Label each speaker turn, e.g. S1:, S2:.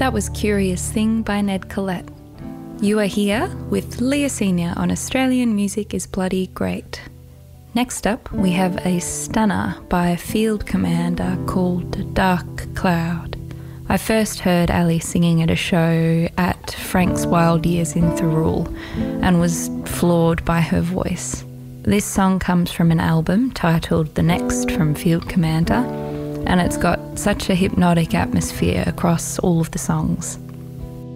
S1: That was Curious Thing by Ned Collette. You are here with Leah Senior on Australian Music is Bloody Great. Next up, we have a stunner by Field Commander called Dark Cloud. I first heard Ali singing at a show at Frank's Wild Years in Thirroul and was floored by her voice. This song comes from an album titled The Next from Field Commander, and it's got such a hypnotic atmosphere across all of the songs.